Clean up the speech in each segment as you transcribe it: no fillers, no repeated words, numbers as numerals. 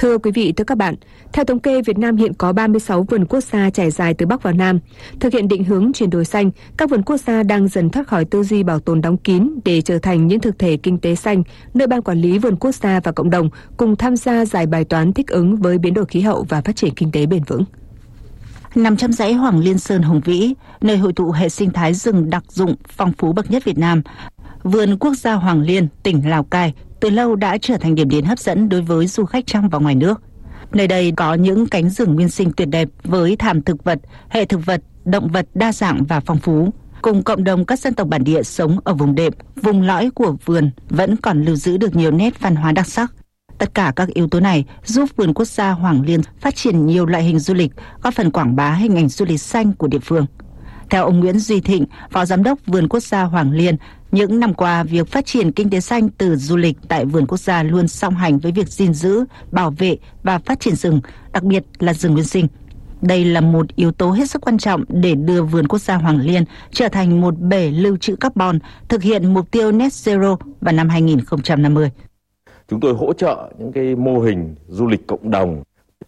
Thưa quý vị, thưa các bạn, theo thống kê, Việt Nam hiện có 36 vườn quốc gia trải dài từ Bắc vào Nam. Thực hiện định hướng chuyển đổi xanh, các vườn quốc gia đang dần thoát khỏi tư duy bảo tồn đóng kín để trở thành những thực thể kinh tế xanh, nơi ban quản lý vườn quốc gia và cộng đồng cùng tham gia giải bài toán thích ứng với biến đổi khí hậu và phát triển kinh tế bền vững. Nằm trong dãy Hoàng Liên Sơn hùng vĩ, nơi hội tụ hệ sinh thái rừng đặc dụng phong phú bậc nhất Việt Nam, vườn quốc gia Hoàng Liên, tỉnh Lào Cai từ lâu đã trở thành điểm đến hấp dẫn đối với du khách trong và ngoài nước. Nơi đây có những cánh rừng nguyên sinh tuyệt đẹp với thảm thực vật, hệ thực vật, động vật đa dạng và phong phú. Cùng cộng đồng các dân tộc bản địa sống ở vùng đệm, vùng lõi của vườn vẫn còn lưu giữ được nhiều nét văn hóa đặc sắc. Tất cả các yếu tố này giúp vườn quốc gia Hoàng Liên phát triển nhiều loại hình du lịch, góp phần quảng bá hình ảnh du lịch xanh của địa phương. Theo ông Nguyễn Duy Thịnh, Phó Giám đốc Vườn Quốc gia Hoàng Liên, những năm qua, việc phát triển kinh tế xanh từ du lịch tại vườn quốc gia luôn song hành với việc gìn giữ, bảo vệ và phát triển rừng, đặc biệt là rừng nguyên sinh. Đây là một yếu tố hết sức quan trọng để đưa vườn quốc gia Hoàng Liên trở thành một bể lưu trữ carbon, thực hiện mục tiêu net zero vào năm 2050. Chúng tôi hỗ trợ những cái mô hình du lịch cộng đồng.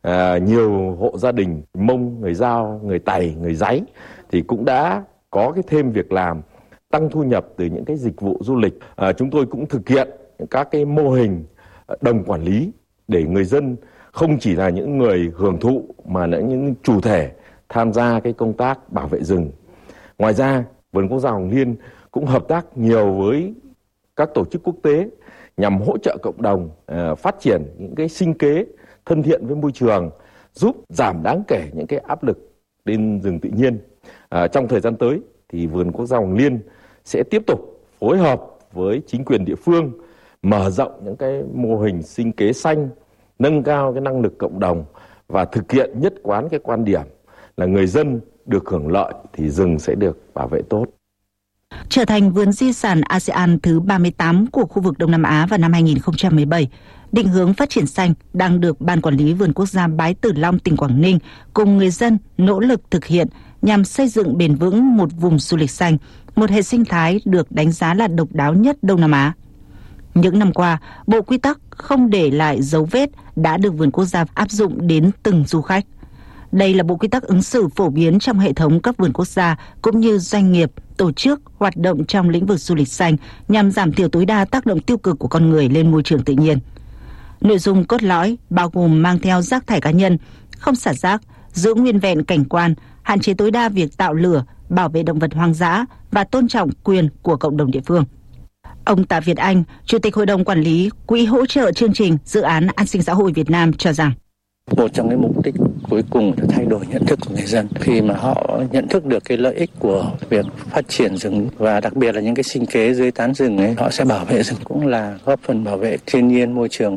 Nhiều hộ gia đình Mông, người Dao, người Tày, người Dáy thì cũng đã có cái thêm việc làm, tăng thu nhập từ những cái dịch vụ du lịch. Chúng tôi cũng thực hiện các cái mô hình đồng quản lý để người dân không chỉ là những người hưởng thụ mà là những chủ thể tham gia cái công tác bảo vệ rừng. Ngoài ra, Vườn Quốc gia Hoàng Liên cũng hợp tác nhiều với các tổ chức quốc tế nhằm hỗ trợ cộng đồng phát triển những cái sinh kế thân thiện với môi trường, giúp giảm đáng kể những cái áp lực lên rừng tự nhiên. Trong thời gian tới thì Vườn Quốc gia Hoàng Liên sẽ tiếp tục phối hợp với chính quyền địa phương mở rộng những cái mô hình sinh kế xanh, nâng cao cái năng lực cộng đồng và thực hiện nhất quán cái quan điểm là người dân được hưởng lợi thì rừng sẽ được bảo vệ tốt. Trở thành vườn di sản ASEAN thứ 38 của khu vực Đông Nam Á vào năm 2017, định hướng phát triển xanh đang được Ban Quản lý Vườn Quốc gia Bái Tử Long, tỉnh Quảng Ninh cùng người dân nỗ lực thực hiện nhằm xây dựng bền vững một vùng du lịch xanh, một hệ sinh thái được đánh giá là độc đáo nhất Đông Nam Á. Những năm qua, bộ quy tắc không để lại dấu vết đã được Vườn Quốc gia áp dụng đến từng du khách. Đây là bộ quy tắc ứng xử phổ biến trong hệ thống các vườn quốc gia cũng như doanh nghiệp, tổ chức hoạt động trong lĩnh vực du lịch xanh nhằm giảm thiểu tối đa tác động tiêu cực của con người lên môi trường tự nhiên. Nội dung cốt lõi bao gồm mang theo rác thải cá nhân, không xả rác, giữ nguyên vẹn cảnh quan, hạn chế tối đa việc tạo lửa, bảo vệ động vật hoang dã và tôn trọng quyền của cộng đồng địa phương. Ông Tạ Việt Anh, Chủ tịch Hội đồng Quản lý Quỹ hỗ trợ chương trình Dự án An sinh xã hội Việt Nam cho rằng một trong cái mục đích cuối cùng là thay đổi nhận thức của người dân. Khi mà họ nhận thức được cái lợi ích của việc phát triển rừng và đặc biệt là những cái sinh kế dưới tán rừng ấy, họ sẽ bảo vệ rừng, cũng là góp phần bảo vệ thiên nhiên môi trường.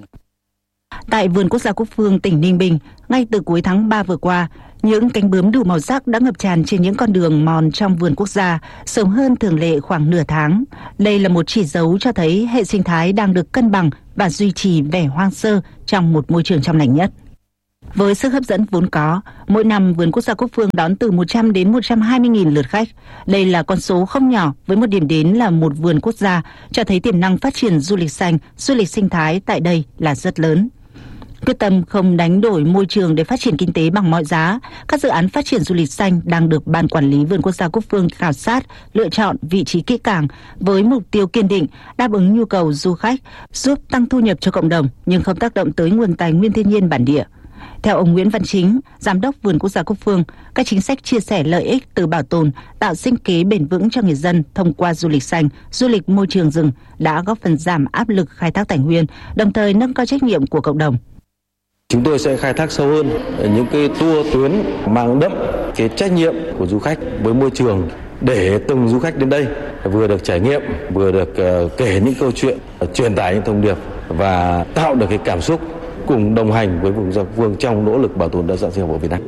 Tại Vườn Quốc gia Cúc Phương, tỉnh Ninh Bình, ngay từ cuối tháng 3 vừa qua, những cánh bướm đủ màu sắc đã ngập tràn trên những con đường mòn trong vườn quốc gia, sớm hơn thường lệ khoảng nửa tháng. Đây là một chỉ dấu cho thấy hệ sinh thái đang được cân bằng và duy trì vẻ hoang sơ trong một môi trường trong lành nhất. Với sức hấp dẫn vốn có, mỗi năm Vườn Quốc gia Cúc Phương đón từ 100 đến 120.000 lượt khách. Đây là con số không nhỏ với một điểm đến là một vườn quốc gia, cho thấy tiềm năng phát triển du lịch xanh, du lịch sinh thái tại đây là rất lớn. Quyết tâm không đánh đổi môi trường để phát triển kinh tế bằng mọi giá, các dự án phát triển du lịch xanh đang được Ban Quản lý Vườn Quốc gia Cúc Phương khảo sát, lựa chọn vị trí kỹ càng với mục tiêu kiên định, đáp ứng nhu cầu du khách, giúp tăng thu nhập cho cộng đồng nhưng không tác động tới nguồn tài nguyên thiên nhiên bản địa. Theo ông Nguyễn Văn Chính, Giám đốc Vườn Quốc gia Cúc Phương, các chính sách chia sẻ lợi ích từ bảo tồn, tạo sinh kế bền vững cho người dân thông qua du lịch xanh, du lịch môi trường rừng đã góp phần giảm áp lực khai thác tài nguyên, đồng thời nâng cao trách nhiệm của cộng đồng. Chúng tôi sẽ khai thác sâu hơn những cái tour tuyến mang đậm cái trách nhiệm của du khách với môi trường để từng du khách đến đây vừa được trải nghiệm, vừa được kể những câu chuyện, truyền tải những thông điệp và tạo được cái cảm xúc cùng đồng hành với vùng dọc vương trong nỗ lực bảo tồn đa dạng sinh học của Việt Nam.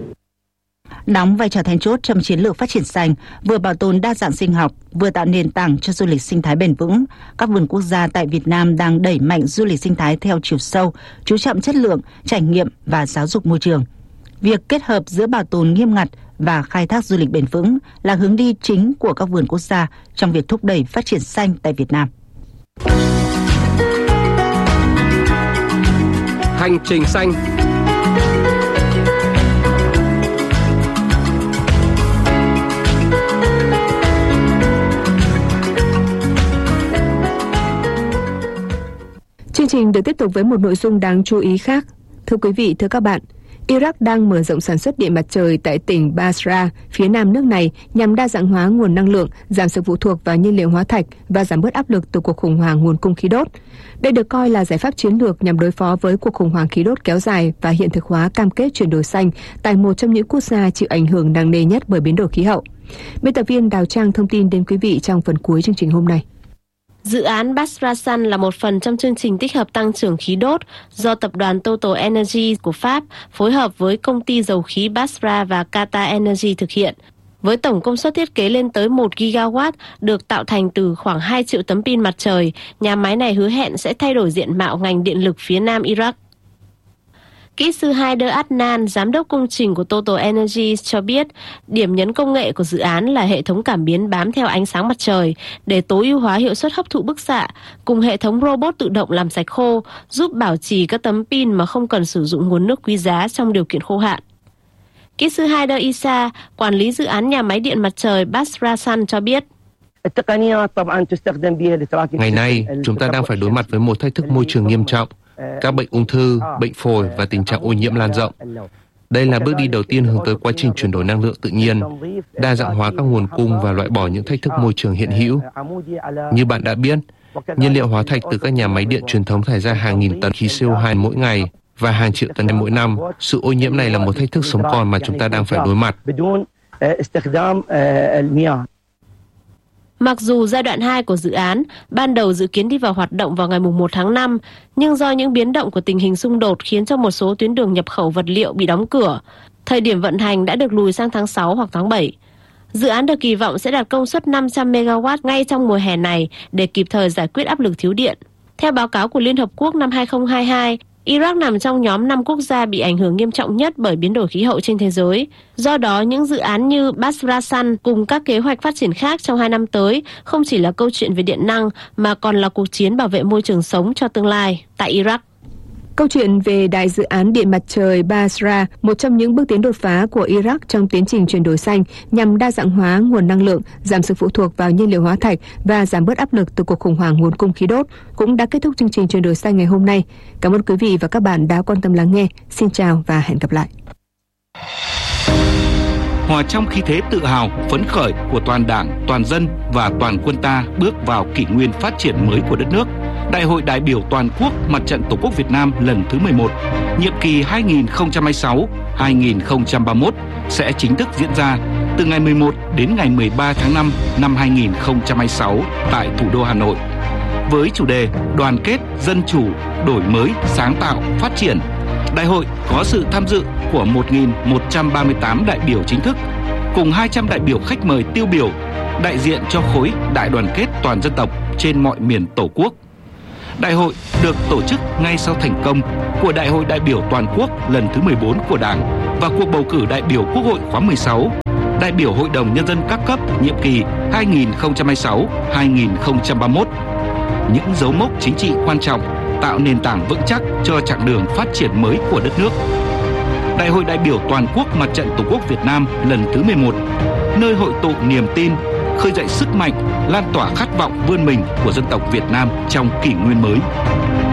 Đóng vai trò then chốt trong chiến lược phát triển xanh, vừa bảo tồn đa dạng sinh học, vừa tạo nền tảng cho du lịch sinh thái bền vững, các vườn quốc gia tại Việt Nam đang đẩy mạnh du lịch sinh thái theo chiều sâu, chú trọng chất lượng, trải nghiệm và giáo dục môi trường. Việc kết hợp giữa bảo tồn nghiêm ngặt và khai thác du lịch bền vững là hướng đi chính của các vườn quốc gia trong việc thúc đẩy phát triển xanh tại Việt Nam. Hành trình xanh. trình được tiếp tục với một nội dung đáng chú ý khác. Thưa quý vị, thưa các bạn, Iraq đang mở rộng sản xuất điện mặt trời tại tỉnh Basra, phía nam nước này nhằm đa dạng hóa nguồn năng lượng, giảm sự phụ thuộc vào nhiên liệu hóa thạch và giảm bớt áp lực từ cuộc khủng hoảng nguồn cung khí đốt. Đây được coi là giải pháp chiến lược nhằm đối phó với cuộc khủng hoảng khí đốt kéo dài và hiện thực hóa cam kết chuyển đổi xanh tại một trong những quốc gia chịu ảnh hưởng nặng nề nhất bởi biến đổi khí hậu. Biên tập viên Đào Trang thông tin đến quý vị trong phần cuối chương trình hôm nay. Dự án Basra Sun là một phần trong chương trình tích hợp tăng trưởng khí đốt do tập đoàn Total Energy của Pháp phối hợp với công ty dầu khí Basra và Qatar Energy thực hiện. Với tổng công suất thiết kế lên tới 1 gigawatt được tạo thành từ khoảng 2 triệu tấm pin mặt trời, nhà máy này hứa hẹn sẽ thay đổi diện mạo ngành điện lực phía nam Iraq. Kỹ sư Haider Adnan, giám đốc công trình của Total Energy cho biết, điểm nhấn công nghệ của dự án là hệ thống cảm biến bám theo ánh sáng mặt trời để tối ưu hóa hiệu suất hấp thụ bức xạ, cùng hệ thống robot tự động làm sạch khô, giúp bảo trì các tấm pin mà không cần sử dụng nguồn nước quý giá trong điều kiện khô hạn. Kỹ sư Haider Isa, quản lý dự án nhà máy điện mặt trời Basra Sun cho biết, ngày nay, chúng ta đang phải đối mặt với một thách thức môi trường nghiêm trọng, các bệnh ung thư, bệnh phổi và tình trạng ô nhiễm lan rộng. Đây là bước đi đầu tiên hướng tới quá trình chuyển đổi năng lượng tự nhiên, đa dạng hóa các nguồn cung và loại bỏ những thách thức môi trường hiện hữu. Như bạn đã biết, nhiên liệu hóa thạch từ các nhà máy điện truyền thống thải ra hàng nghìn tấn khí CO2 mỗi ngày và hàng triệu tấn mỗi năm. Sự ô nhiễm này là một thách thức sống còn mà chúng ta đang phải đối mặt. Mặc dù giai đoạn 2 của dự án ban đầu dự kiến đi vào hoạt động vào ngày 1 tháng 5, nhưng do những biến động của tình hình xung đột khiến cho một số tuyến đường nhập khẩu vật liệu bị đóng cửa, thời điểm vận hành đã được lùi sang tháng 6 hoặc tháng 7. Dự án được kỳ vọng sẽ đạt công suất 500 MW ngay trong mùa hè này để kịp thời giải quyết áp lực thiếu điện. Theo báo cáo của Liên Hợp Quốc năm 2022, Iraq nằm trong nhóm 5 quốc gia bị ảnh hưởng nghiêm trọng nhất bởi biến đổi khí hậu trên thế giới. Do đó, những dự án như Basra Sun cùng các kế hoạch phát triển khác trong 2 năm tới không chỉ là câu chuyện về điện năng mà còn là cuộc chiến bảo vệ môi trường sống cho tương lai tại Iraq. Câu chuyện về đại dự án điện mặt trời Basra, một trong những bước tiến đột phá của Iraq trong tiến trình chuyển đổi xanh nhằm đa dạng hóa nguồn năng lượng, giảm sự phụ thuộc vào nhiên liệu hóa thạch và giảm bớt áp lực từ cuộc khủng hoảng nguồn cung khí đốt, cũng đã kết thúc chương trình chuyển đổi xanh ngày hôm nay. Cảm ơn quý vị và các bạn đã quan tâm lắng nghe. Xin chào và hẹn gặp lại. Hòa trong khí thế tự hào, phấn khởi của toàn Đảng, toàn dân và toàn quân ta bước vào kỷ nguyên phát triển mới của đất nước, Đại hội đại biểu toàn quốc Mặt trận Tổ quốc Việt Nam lần thứ 11, nhiệm kỳ 2026-2031 sẽ chính thức diễn ra từ ngày 11 đến ngày 13 tháng 5 năm 2026 tại thủ đô Hà Nội. Với chủ đề đoàn kết, dân chủ, đổi mới, sáng tạo, phát triển, đại hội có sự tham dự của 1.138 đại biểu chính thức, cùng 200 đại biểu khách mời tiêu biểu, đại diện cho khối đại đoàn kết toàn dân tộc trên mọi miền Tổ quốc. Đại hội được tổ chức ngay sau thành công của Đại hội đại biểu toàn quốc lần thứ 14 của Đảng và cuộc bầu cử đại biểu Quốc hội khóa 16, đại biểu Hội đồng Nhân dân các cấp nhiệm kỳ 2026-2031. Những dấu mốc chính trị quan trọng tạo nền tảng vững chắc cho chặng đường phát triển mới của đất nước. Đại hội đại biểu toàn quốc Mặt trận Tổ quốc Việt Nam lần thứ 11, nơi hội tụ niềm tin, khơi dậy sức mạnh, lan tỏa khát vọng vươn mình của dân tộc Việt Nam trong kỷ nguyên mới.